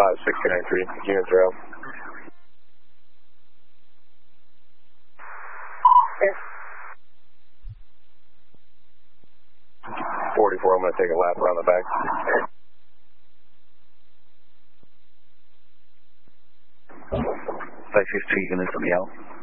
6293, unit 0. 44, I'm going to take a lap around the back. Taxi 3 units on the L.